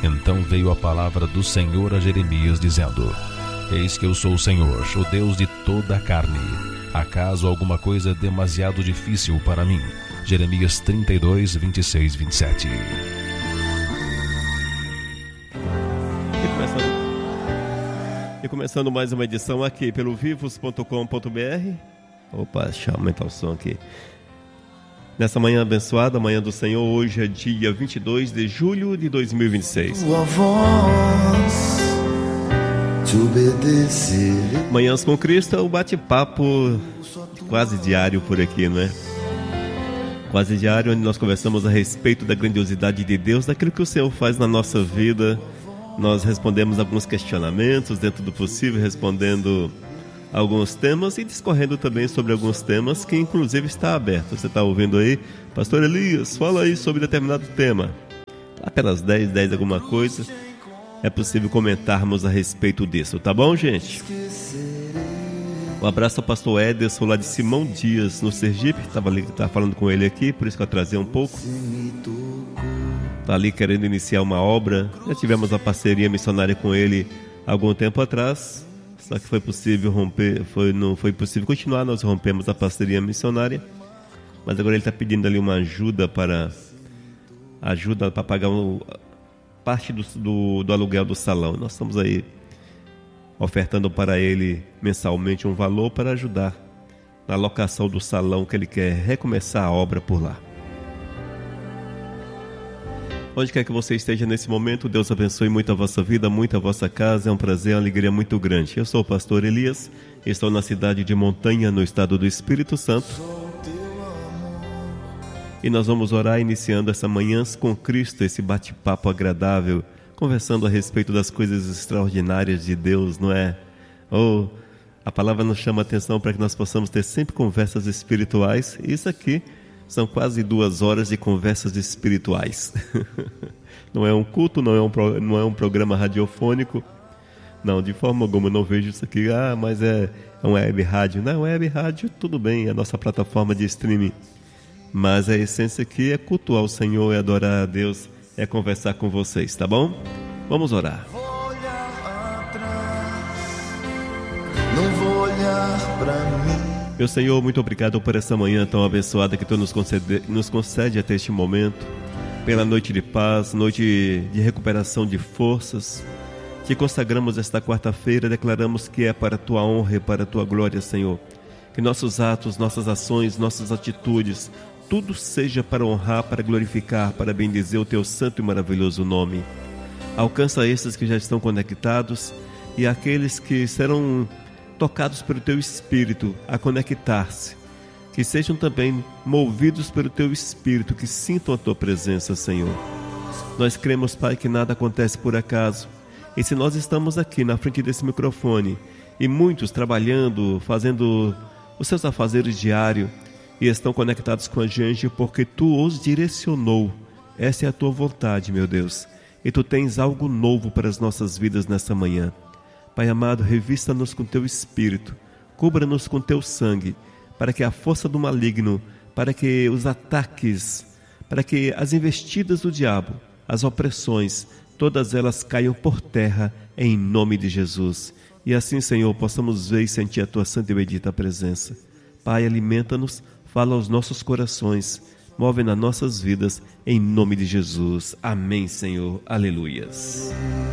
Então veio a palavra do Senhor a Jeremias, dizendo: Eis que eu sou o Senhor, o Deus de toda a carne. Acaso alguma coisa é demasiado difícil para mim? Jeremias 32, 26, 27. E começando mais uma edição aqui pelo vivos.com.br. Opa, deixa eu aumentar o som aqui. Nessa manhã abençoada, manhã do Senhor, hoje é dia 22 de julho de 2026. Tua voz te obedecer. Manhãs com Cristo é o bate-papo quase diário por aqui, não é? Quase diário, onde nós conversamos a respeito da grandiosidade de Deus, daquilo que o Senhor faz na nossa vida. Nós respondemos alguns questionamentos, dentro do possível, respondendo alguns temas e discorrendo também sobre alguns temas que inclusive está aberto. Você está ouvindo aí? Pastor Elias, fala aí sobre determinado tema. Apenas 10 alguma coisa, é possível comentarmos a respeito disso, tá bom, gente? Um abraço ao pastor Ederson lá de Simão Dias, no Sergipe. Estava falando com ele aqui, por isso que eu trazia um pouco. Está ali querendo iniciar uma obra. Já tivemos a parceria missionária com ele há algum tempo atrás. Só que foi possível não foi possível continuar. Nós rompemos a parceria missionária. Mas agora ele está pedindo ali uma ajuda para pagar parte do aluguel do salão. Nós estamos aí ofertando para ele mensalmente um valor para ajudar na locação do salão, que ele quer recomeçar a obra por lá. Onde quer que você esteja nesse momento, Deus abençoe muito a vossa vida, muito a vossa casa. É um prazer, uma alegria muito grande. Eu sou o pastor Elias, estou na cidade de Montanha, no estado do Espírito Santo. E nós vamos orar iniciando essa Manhãs com Cristo, esse bate-papo agradável, conversando a respeito das coisas extraordinárias de Deus, não é? A palavra nos chama a atenção para que nós possamos ter sempre conversas espirituais. Isso aqui são quase 2 horas de conversas espirituais. Não é um culto, não é um programa radiofônico. Não, de forma alguma eu não vejo isso aqui. Mas é um web rádio. Não, web rádio, tudo bem, é a nossa plataforma de streaming. Mas a essência aqui é cultuar o Senhor, é adorar a Deus, é conversar com vocês, tá bom? Vamos orar. Não vou olhar pra mim. Meu Senhor, muito obrigado por essa manhã tão abençoada que Tu nos concede até este momento, pela noite de paz, noite de recuperação de forças. Te consagramos esta quarta-feira, declaramos que é para a Tua honra e para a Tua glória, Senhor. Que nossos atos, nossas ações, nossas atitudes, tudo seja para honrar, para glorificar, para bendizer o Teu santo e maravilhoso nome. Alcança esses que já estão conectados e aqueles que serão tocados pelo Teu Espírito a conectar-se, que sejam também movidos pelo Teu Espírito, que sintam a Tua presença, Senhor. Nós cremos, Pai, que nada acontece por acaso, e se nós estamos aqui na frente desse microfone, e muitos trabalhando, fazendo os seus afazeres diários, e estão conectados com a gente porque Tu os direcionou. Essa é a Tua vontade, meu Deus, e Tu tens algo novo para as nossas vidas nessa manhã. Pai amado, revista-nos com Teu Espírito, cubra-nos com Teu sangue, para que a força do maligno, para que os ataques, para que as investidas do diabo, as opressões, todas elas caiam por terra em nome de Jesus. E assim, Senhor, possamos ver e sentir a Tua santa e bendita presença. Pai, alimenta-nos, fala aos nossos corações, move nas nossas vidas, em nome de Jesus. Amém, Senhor. Aleluias.